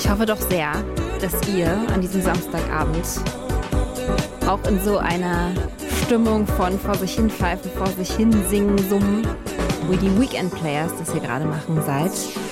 Ich hoffe doch sehr, dass ihr an diesem Samstagabend auch in so einer Stimmung von vor sich hin pfeifen, vor sich hin singen, summen, wie die Weekend Players das hier gerade machen seid.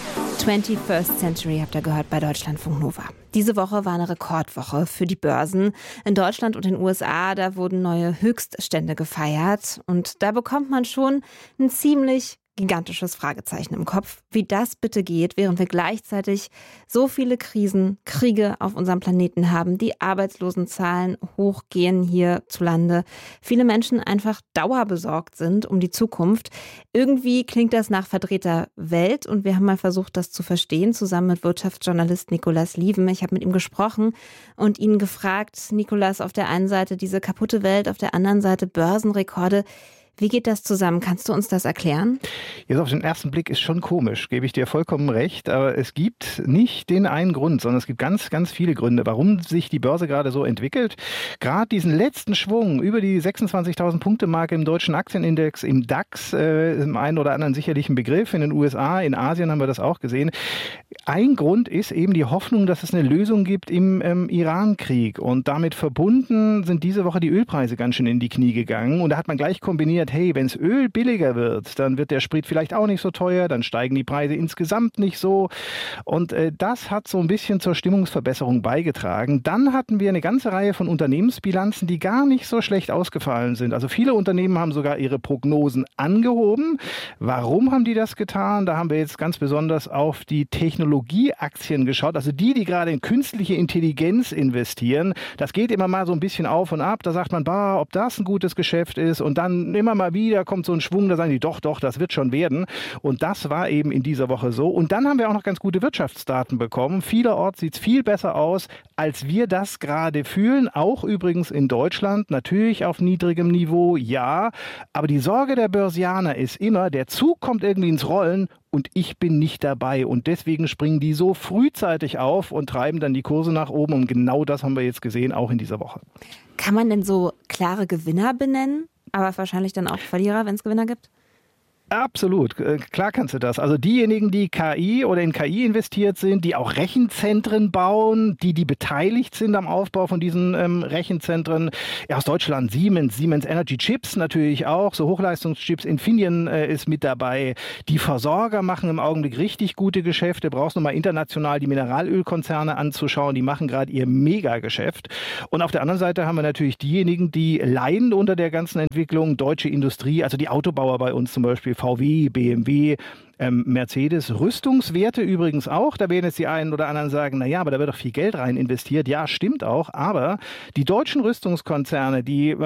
21st Century habt ihr gehört bei Deutschlandfunk Nova. Diese Woche war eine Rekordwoche für die Börsen. In Deutschland und den USA, da wurden neue Höchststände gefeiert. Und da bekommt man schon ein ziemlich gigantisches Fragezeichen im Kopf, wie das bitte geht, während wir gleichzeitig so viele Krisen, Kriege auf unserem Planeten haben, die Arbeitslosenzahlen hochgehen hierzulande, viele Menschen einfach dauerbesorgt sind um die Zukunft. Irgendwie klingt das nach verdrehter Welt und wir haben mal versucht, das zu verstehen, zusammen mit Wirtschaftsjournalist Nikolaus Lieven. Ich habe mit ihm gesprochen und ihn gefragt, Nikolaus, auf der einen Seite diese kaputte Welt, auf der anderen Seite Börsenrekorde. Wie geht das zusammen? Kannst du uns das erklären? Jetzt auf den ersten Blick ist schon komisch, gebe ich dir vollkommen recht. Aber es gibt nicht den einen Grund, sondern es gibt ganz, ganz viele Gründe, warum sich die Börse gerade so entwickelt. Gerade diesen letzten Schwung über die 26.000 Punkte Marke im deutschen Aktienindex, im DAX, im einen oder anderen sicherlich ein Begriff. In den USA, in Asien haben wir das auch gesehen. Ein Grund ist eben die Hoffnung, dass es eine Lösung gibt im Iran-Krieg. Und damit verbunden sind diese Woche die Ölpreise ganz schön in die Knie gegangen. Und da hat man gleich kombiniert, hey, wenn das Öl billiger wird, dann wird der Sprit vielleicht auch nicht so teuer, dann steigen die Preise insgesamt nicht so. Und das hat so ein bisschen zur Stimmungsverbesserung beigetragen. Dann hatten wir eine ganze Reihe von Unternehmensbilanzen, die gar nicht so schlecht ausgefallen sind. Also viele Unternehmen haben sogar ihre Prognosen angehoben. Warum haben die das getan? Da haben wir jetzt ganz besonders auf die Technologieaktien geschaut, also die gerade in künstliche Intelligenz investieren. Das geht immer mal so ein bisschen auf und ab. Da sagt man, ob das ein gutes Geschäft ist, und dann immer mal wieder kommt so ein Schwung, da sagen die, doch, das wird schon werden. Und das war eben in dieser Woche so. Und dann haben wir auch noch ganz gute Wirtschaftsdaten bekommen. Vielerorts sieht es viel besser aus, als wir das gerade fühlen. Auch übrigens in Deutschland, natürlich auf niedrigem Niveau, ja. Aber die Sorge der Börsianer ist immer, der Zug kommt irgendwie ins Rollen und ich bin nicht dabei. Und deswegen springen die so frühzeitig auf und treiben dann die Kurse nach oben. Und genau das haben wir jetzt gesehen, auch in dieser Woche. Kann man denn so klare Gewinner benennen? Aber wahrscheinlich dann auch Verlierer, wenn es Gewinner gibt? Absolut, klar kannst du das. Also diejenigen, die KI oder in KI investiert sind, die auch Rechenzentren bauen, die beteiligt sind am Aufbau von diesen Rechenzentren. Ja, aus Deutschland Siemens Energy Chips natürlich auch, so Hochleistungschips, Infineon ist mit dabei. Die Versorger machen im Augenblick richtig gute Geschäfte. Brauchst du mal international die Mineralölkonzerne anzuschauen, die machen gerade ihr Megageschäft. Und auf der anderen Seite haben wir natürlich diejenigen, die leiden unter der ganzen Entwicklung, deutsche Industrie, also die Autobauer bei uns zum Beispiel, VW, BMW, Mercedes, Rüstungswerte übrigens auch. Da werden jetzt die einen oder anderen sagen, naja, aber da wird doch viel Geld rein investiert. Ja, stimmt auch. Aber die deutschen Rüstungskonzerne, die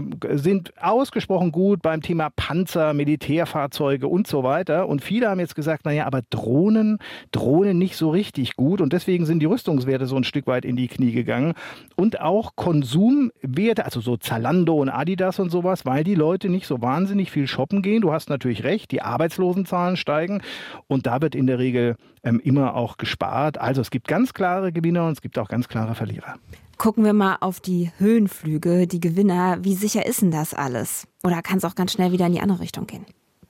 sind ausgesprochen gut beim Thema Panzer, Militärfahrzeuge und so weiter. Und viele haben jetzt gesagt, naja, aber Drohnen nicht so richtig gut. Und deswegen sind die Rüstungswerte so ein Stück weit in die Knie gegangen. Und auch Konsumwerte, also so Zalando und Adidas und sowas, weil die Leute nicht so wahnsinnig viel shoppen gehen. Du hast natürlich recht, die Arbeitslosenzahlen steigen. Und da wird in der Regel immer auch gespart. Also es gibt ganz klare Gewinner und es gibt auch ganz klare Verlierer. Gucken wir mal auf die Höhenflüge, die Gewinner. Wie sicher ist denn das alles? Oder kann es auch ganz schnell wieder in die andere Richtung gehen?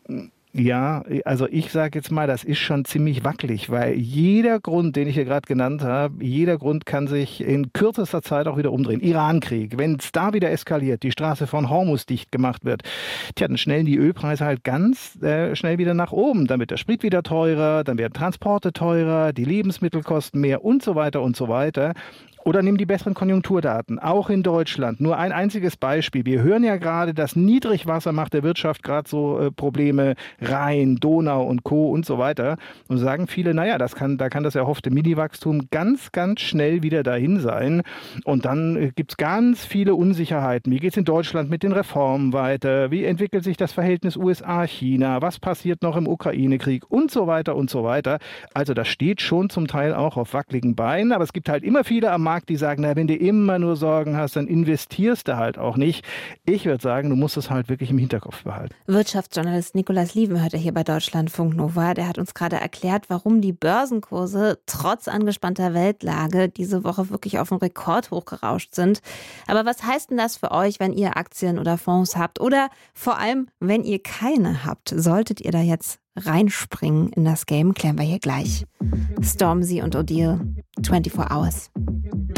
Ja, also ich sage jetzt mal, das ist schon ziemlich wackelig, weil jeder Grund, den ich hier gerade genannt habe, jeder Grund kann sich in kürzester Zeit auch wieder umdrehen. Irankrieg, wenn es da wieder eskaliert, die Straße von Hormuz dicht gemacht wird, dann schnellen die Ölpreise halt ganz schnell wieder nach oben. Dann wird der Sprit wieder teurer, dann werden Transporte teurer, die Lebensmittel kosten mehr und so weiter und so weiter. Oder nimm die besseren Konjunkturdaten, auch in Deutschland. Nur ein einziges Beispiel. Wir hören ja gerade, das Niedrigwasser macht der Wirtschaft gerade so Probleme, Rhein, Donau und Co. und so weiter. Und sagen viele, naja, da kann das erhoffte Mini-Wachstum ganz, ganz schnell wieder dahin sein. Und dann gibt es ganz viele Unsicherheiten. Wie geht es in Deutschland mit den Reformen weiter? Wie entwickelt sich das Verhältnis USA-China? Was passiert noch im Ukraine-Krieg? Und so weiter und so weiter. Also das steht schon zum Teil auch auf wackeligen Beinen. Aber es gibt halt immer viele am Markt, die sagen, na, wenn du immer nur Sorgen hast, dann investierst du halt auch nicht. Ich würde sagen, du musst es halt wirklich im Hinterkopf behalten. Wirtschaftsjournalist Nikolaus Lieven hört hier bei Deutschlandfunk Nova. Der hat uns gerade erklärt, warum die Börsenkurse trotz angespannter Weltlage diese Woche wirklich auf einen Rekordhoch gerauscht sind. Aber was heißt denn das für euch, wenn ihr Aktien oder Fonds habt? Oder vor allem, wenn ihr keine habt, solltet ihr da jetzt reinspringen in das Game? Klären wir hier gleich. Stormzy und Odile, 24 Hours.